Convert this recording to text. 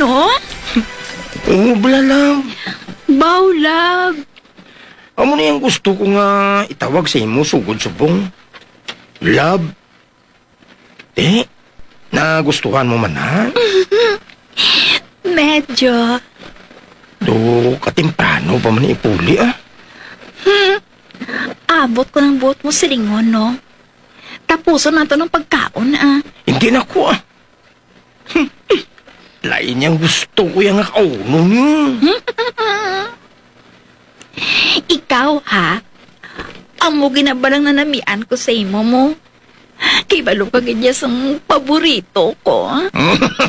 no? Oo, love. Bow, love. Amo na yung gusto ko nga itawag sa imo sugod subong. Love. Nagustuhan mo man ha? Medyo. Do, katimprano pa man ipuli Abot ko ng buot mo silingon, no? Tapuson na to ng pagkaon, Hindi na ko Lain niyang gusto ko yung kauno niyo. Ikaw, ha? Amo ginabalang na namian ko sa imo mo. Kay balo ka ganyan sang paborito ko.